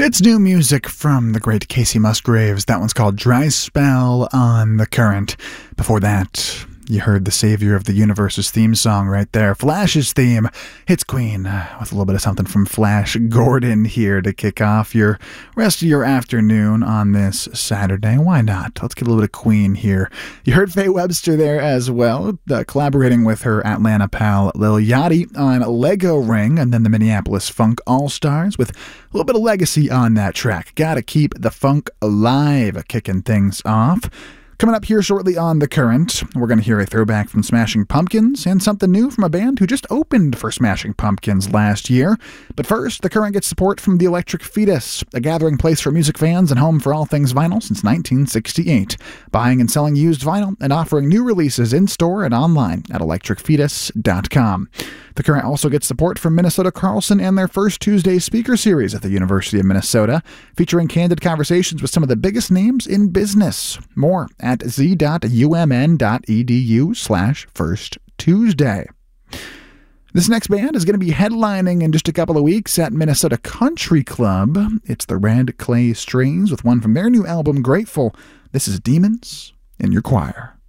It's new music from the great Casey Musgraves. That one's called Dry Spell on the Current. Before that, you heard the savior of the universe's theme song right there, Flash's theme. Hits Queen with a little bit of something from Flash Gordon here to kick off your rest of your afternoon on this Saturday. Why not? Let's get a little bit of Queen here. You heard Faye Webster there as well, collaborating with her Atlanta pal Lil Yachty on Lego Ring, and then the Minneapolis Funk All-Stars with a little bit of legacy on that track. Gotta keep the funk alive, kicking things off. Coming up here shortly on The Current, we're going to hear a throwback from Smashing Pumpkins and something new from a band who just opened for Smashing Pumpkins last year. But first, The Current gets support from The Electric Fetus, a gathering place for music fans and home for all things vinyl since 1968. Buying and selling used vinyl and offering new releases in-store and online at electricfetus.com. The Current also gets support from Minnesota Carlson and their First Tuesday speaker series at the University of Minnesota, featuring candid conversations with some of the biggest names in business. More at z.umn.edu/firsttuesday. This next band is going to be headlining in just a couple of weeks at Minnesota Country Club. It's the Red Clay Strings with one from their new album, Grateful. This is Demons in Your Choir.